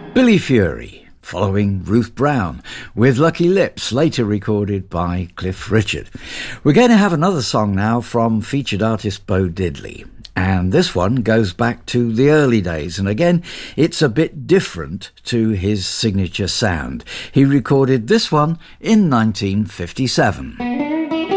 Billy Fury, following Ruth Brown, with Lucky Lips, later recorded by Cliff Richard. We're going to have another song now from featured artist Bo Diddley. And this one goes back to the early days, and again, it's a bit different to his signature sound. He recorded this one in 1957.